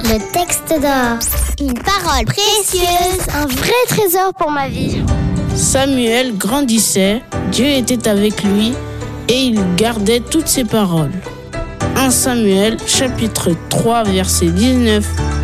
Le texte d'or. Une parole précieuse, un vrai trésor pour ma vie. Samuel grandissait, Dieu était avec lui et il gardait toutes ses paroles. 1 Samuel chapitre 3 verset 19